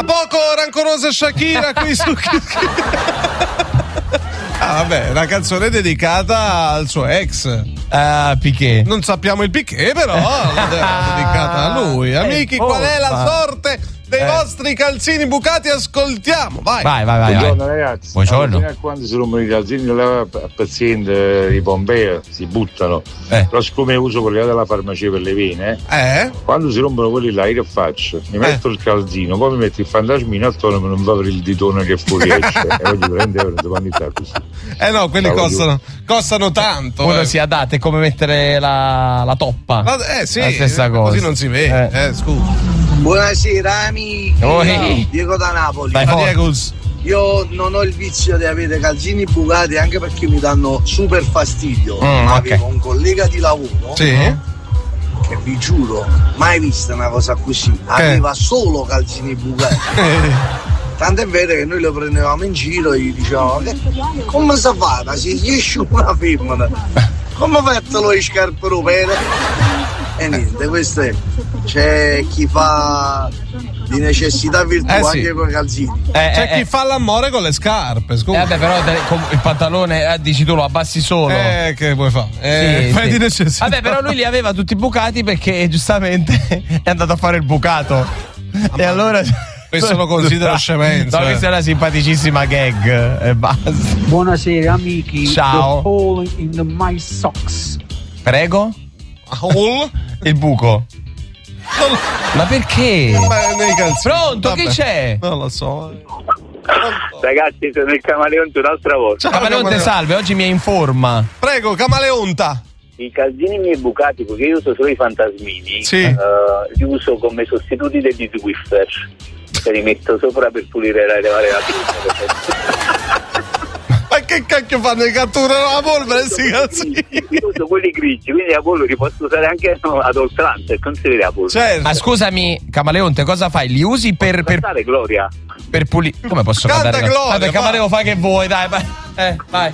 A poco, rancorosa Shakira qui su vabbè, una canzone dedicata al suo ex. Piqué. Non sappiamo il Piqué, però è dedicata a lui. Amici, qual è la sorte dei vostri calzini bucati? Ascoltiamo, vai. Buongiorno ragazzi. Buongiorno. Fino a quando si rompono i calzini a paziente di Pompea si buttano. Però siccome uso quelli della farmacia per le vene, quando si rompono quelli là, io che faccio? Mi metto il calzino, poi mi metto il fantasmino attorno per non fare il ditone che fuoriesce e voglio prendere così. No, quelli costano tanto. Uno si adatta, è come mettere la toppa. Sì, la stessa cosa. Così non si vede. Scusa. Buonasera amici, Diego da Napoli. Io non ho il vizio di avere calzini bucati, anche perché mi danno super fastidio. Avevo un collega di lavoro che vi giuro, mai vista una cosa così, aveva solo calzini bucati. Tanto è vero che noi lo prendevamo in giro e gli dicevamo: come si fa? Ma si riesce una femmina, come fatelo le scarpe europee? E niente, questo è. C'è chi fa di necessità virtù anche con i calzini. C'è chi fa l'amore con le scarpe, scusa. Però il pantalone, dici tu, lo abbassi solo. Che vuoi fare? Fai di necessità. Vabbè, però lui li aveva tutti bucati perché giustamente è andato a fare il bucato. E allora questo lo considero scemenza. No, questa è una simpaticissima gag e basta. Buonasera amici. Ciao. The hole in my socks. Prego? Hole? Il buco. Ma perché? Pronto, Vabbè. chi c'è? Non lo so. Ragazzi, sono il Camaleonte un'altra volta. Ciao, Camaleonte, salve, oggi mi è in forma. Prego, Camaleonta. I calzini miei bucati, perché io uso solo i fantasmini, li uso come sostituti degli Swiffer. Che li metto sopra per pulire e levare la puzza. Ma che cacchio fanno? I catturano la polvere sti calzini? Io uso quelli grigi, quindi la polvere li posso usare anche ad oltranza e non si vede la polvere. Certo. Ma scusami, Camaleonte, cosa fai? Li usi per Gloria? Per pulire. Come posso cantare? cantare? Gloria. Vabbè, Camaleon, fai che vuoi, dai, vai.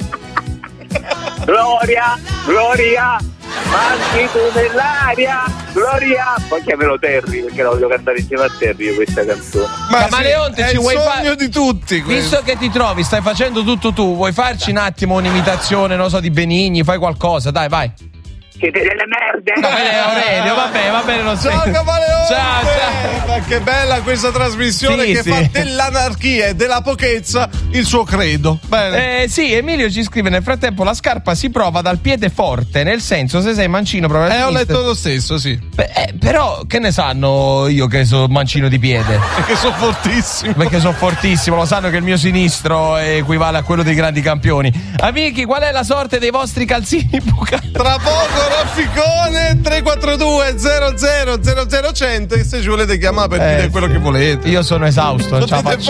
Gloria, manchi tu nell'aria, Gloria. Poi chiamerò Terry, perché la voglio cantare insieme a Terry io questa canzone. Ma Camaleonte, è ci il vuoi sogno di tutti questo. Visto che ti trovi, stai facendo tutto tu, vuoi farci un attimo un'imitazione, non so, di Benigni, fai qualcosa, dai, vai. Siete delle merde. No, Aurelio, va bene, non sei. Ciao Camaleonte. Ciao. Ma che bella questa trasmissione fa dell'anarchia e della pochezza il suo credo. Bene. Sì, Emilio ci scrive: nel frattempo la scarpa si prova dal piede forte, nel senso, se sei mancino prova ho letto lo stesso, sì. Però che ne sanno io che sono mancino di piede? Perché sono fortissimo. Perché sono fortissimo, lo sanno che il mio sinistro equivale a quello dei grandi campioni. Amici, qual è la sorte dei vostri calzini bucati? Tra poco Rafficone 342 00 00 100 e se ci volete chiamare per dire quello che volete. Io sono esausto, ciao.